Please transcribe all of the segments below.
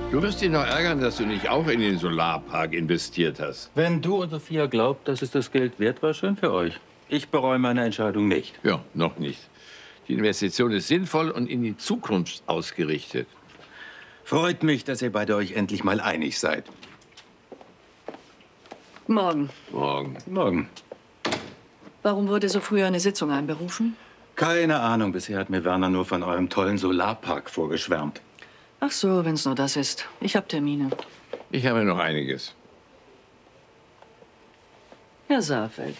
Du wirst dich noch ärgern, dass du nicht auch in den Solarpark investiert hast. Wenn du und Sophia glaubt, dass es das Geld wert war, schön für euch. Ich bereue meine Entscheidung nicht. Ja, noch nicht. Die Investition ist sinnvoll und in die Zukunft ausgerichtet. Freut mich, dass ihr beide euch endlich mal einig seid. Morgen. Morgen. Morgen. Warum wurde so früh eine Sitzung einberufen? Keine Ahnung, bisher hat mir Werner nur von eurem tollen Solarpark vorgeschwärmt. Ach so, wenn's nur das ist. Ich habe Termine. Ich habe noch einiges. Herr Saalfeld,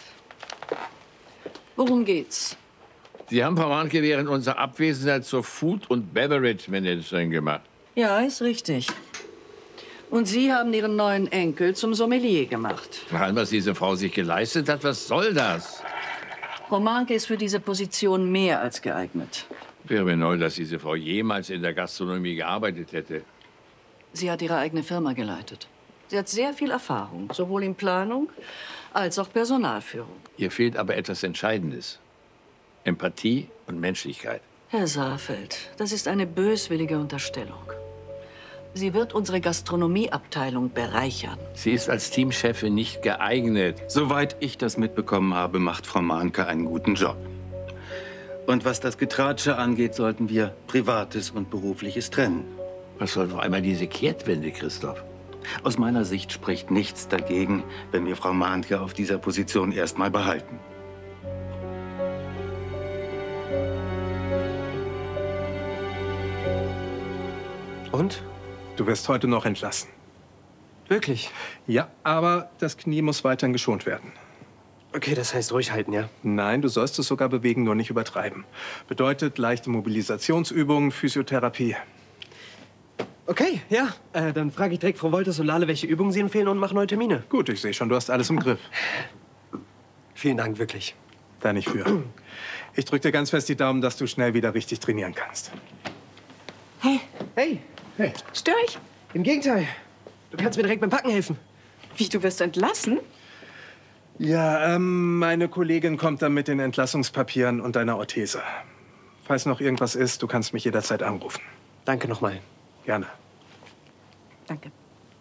worum geht's? Sie haben Frau Warnke während unserer Abwesenheit zur Food- und Beverage-Managerin gemacht. Ja, ist richtig. Und Sie haben Ihren neuen Enkel zum Sommelier gemacht. Nach allem, was diese Frau sich geleistet hat, was soll das? Frau Warnke ist für diese Position mehr als geeignet. Wäre mir neu, dass diese Frau jemals in der Gastronomie gearbeitet hätte. Sie hat ihre eigene Firma geleitet. Sie hat sehr viel Erfahrung, sowohl in Planung als auch Personalführung. Ihr fehlt aber etwas Entscheidendes. Empathie und Menschlichkeit. Herr Saalfeld, das ist eine böswillige Unterstellung. Sie wird unsere Gastronomieabteilung bereichern. Sie ist als Teamchefin nicht geeignet. Soweit ich das mitbekommen habe, macht Frau Mahnke einen guten Job. Und was das Getratsche angeht, sollten wir Privates und Berufliches trennen. Was soll noch einmal diese Kehrtwende, Christoph? Aus meiner Sicht spricht nichts dagegen, wenn wir Frau Mahnke auf dieser Position erst mal behalten. Und? Du wirst heute noch entlassen. Wirklich? Ja, aber das Knie muss weiterhin geschont werden. Okay, das heißt ruhig halten, ja? Nein, du sollst es sogar bewegen, nur nicht übertreiben. Bedeutet leichte Mobilisationsübungen, Physiotherapie. Okay, ja. Dann frage ich direkt Frau Wolters-Solale, welche Übungen Sie empfehlen und mache neue Termine. Gut, ich sehe schon, du hast alles im Griff. Vielen Dank, wirklich. Da nicht für. Ich drücke dir ganz fest die Daumen, dass du schnell wieder richtig trainieren kannst. Hey, Hey, Hey, stör ich? im Gegenteil. Du kannst mir direkt beim Packen helfen. Wie, du wirst entlassen? ja, meine Kollegin kommt dann mit den Entlassungspapieren und deiner Orthese. Falls noch irgendwas ist, du kannst mich jederzeit anrufen. Danke nochmal. Gerne. Danke.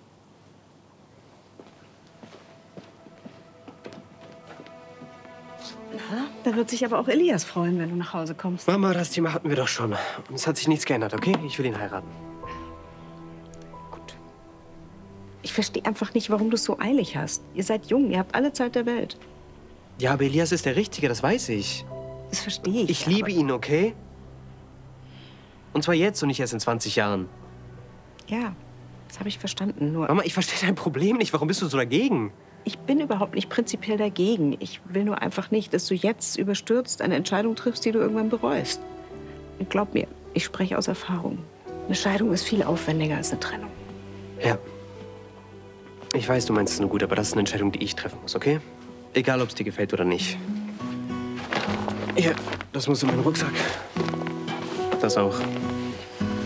Na, da wird sich aber auch Elias freuen, wenn du nach Hause kommst. Mama, das Thema hatten wir doch schon. Und es hat sich nichts geändert, okay? Ich will ihn heiraten. Gut. Ich verstehe einfach nicht, warum du es so eilig hast. Ihr seid jung, ihr habt alle Zeit der Welt. Ja, aber Elias ist der Richtige, das weiß ich. Das verstehe ich. Ich liebe aber- ihn, okay? Und zwar jetzt und nicht erst in 20 Jahren. Ja, das habe ich verstanden. Nur, Mama, ich verstehe dein Problem nicht. Warum bist du so dagegen? ich bin überhaupt nicht prinzipiell dagegen. Ich will nur einfach nicht, dass du jetzt überstürzt eine Entscheidung triffst, die du irgendwann bereust. Und glaub mir, ich spreche aus Erfahrung. Eine Scheidung ist viel aufwendiger als eine Trennung. Ja. Ich weiß, du meinst es nur gut, aber das ist eine Entscheidung, die ich treffen muss, okay? Egal, ob es dir gefällt oder nicht. Hier, das muss in meinen Rucksack. Das auch.